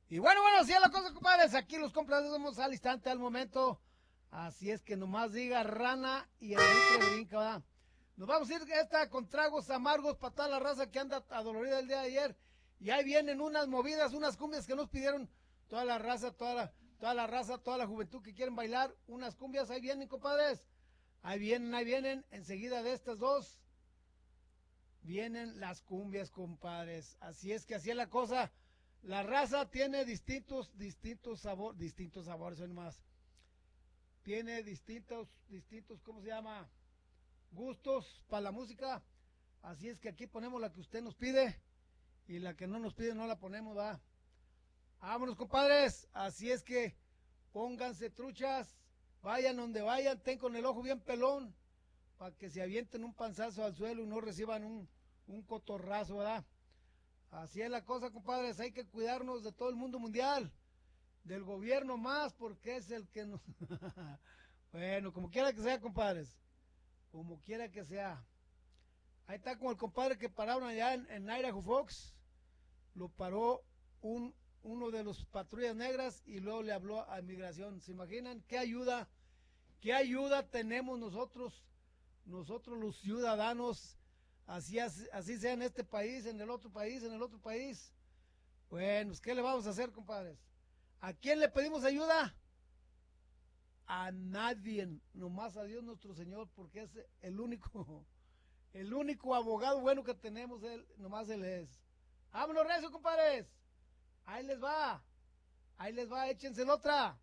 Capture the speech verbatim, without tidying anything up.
Y bueno, bueno, así es la cosa, compadres. Aquí los complacemos al instante, al momento. Así es que nomás diga rana y el rifle brinca, ¿verdad? Nos vamos a ir esta con tragos amargos para toda la raza que anda adolorida el día de ayer. Y ahí vienen unas movidas, unas cumbias que nos pidieron toda la raza, toda la, toda la raza, toda la juventud que quieren bailar. Unas cumbias, ahí vienen, compadres. Ahí vienen, ahí vienen. Enseguida de estas dos vienen las cumbias, compadres. Así es que así es la cosa. La raza tiene distintos, distintos sabores, distintos sabores, hoy nomás. Tiene distintos, distintos, ¿cómo se llama? Gustos para la música. Así es que aquí ponemos la que usted nos pide y la que no nos pide no la ponemos, va. Vámonos, compadres. Así es que pónganse truchas, vayan donde vayan, ten con el ojo bien pelón para que se avienten un panzazo al suelo y no reciban un, un cotorrazo, ¿verdad? Así es la cosa, compadres. Hay que cuidarnos de todo el mundo mundial, del gobierno más, porque es el que nos... Bueno, como quiera que sea, compadres. Como quiera que sea. Ahí está con el compadre que pararon allá en, en Idaho Fox. Lo paró un, uno de los patrullas negras y luego le habló a inmigración. ¿Se imaginan qué ayuda, qué ayuda tenemos nosotros, nosotros los ciudadanos? Así, así sea en este país, en el otro país, en el otro país. Bueno, pues, ¿qué le vamos a hacer, compadres? ¿A quién le pedimos ayuda? A nadie, nomás a Dios nuestro Señor, porque es el único, el único abogado bueno que tenemos, él, nomás Él es. Vámonos, recio, compadres. Ahí les va, ahí les va, échense otra.